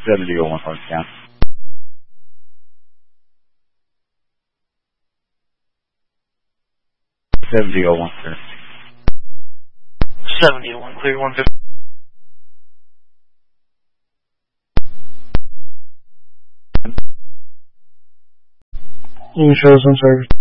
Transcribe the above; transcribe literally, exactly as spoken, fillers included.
seventy oh one North Town. seventy oh one, sir. seventy oh one, clear one fifty. You can show us on service.